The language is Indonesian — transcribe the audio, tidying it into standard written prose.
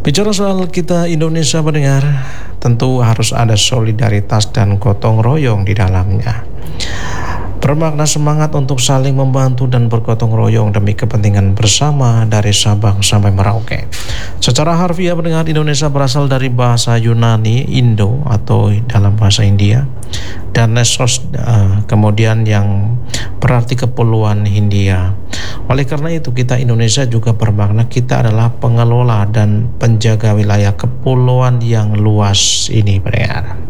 Bicara soal kita Indonesia pendengar, tentu harus ada solidaritas dan gotong royong di dalamnya. Bermakna semangat untuk saling membantu dan bergotong royong demi kepentingan bersama dari Sabang sampai Merauke. Secara harfiah pendengar, Indonesia berasal dari bahasa Yunani Indo atau dalam bahasa India, dan Nesos kemudian yang berarti kepulauan Hindia. Oleh karena itu kita Indonesia juga bermakna kita adalah pengelola dan penjaga wilayah kepulauan yang luas ini pendengar.